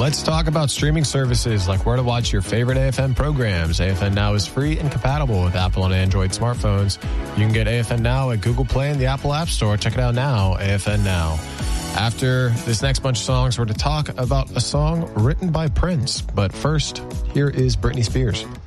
Let's talk about streaming services like where to watch your favorite AFN programs. AFN Now is free and compatible with Apple and Android smartphones. You can get AFN Now at Google Play and the Apple App Store. Check it out now, AFN Now. After this next bunch of songs, we're to talk about a song written by Prince. But first, here is Britney Spears.